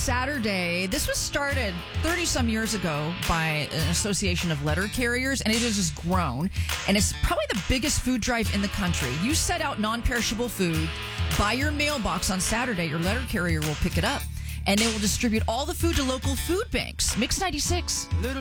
Saturday. This was started 30-some years ago by an association of letter carriers, and it has just grown. And it's probably the biggest food drive in the country. You set out non-perishable food by your mailbox on Saturday. Your letter carrier will pick it up, and they will distribute all the food to local food banks. Mix 96. Little